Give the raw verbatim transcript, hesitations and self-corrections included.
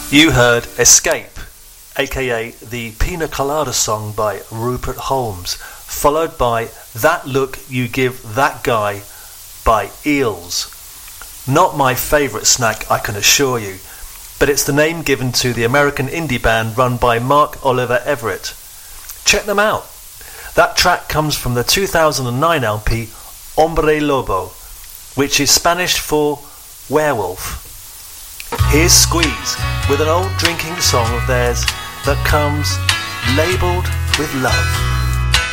You heard Escape, aka the Pina Colada song by Rupert Holmes, followed by That Look You Give That Guy by Eels. Not my favourite snack, I can assure you, but it's the name given to the American indie band run by Mark Oliver Everett. Check them out. That track comes from the two thousand nine L P Hombre Lobo, which is Spanish for werewolf. Here's Squeeze with an old drinking song of theirs that comes labelled with love.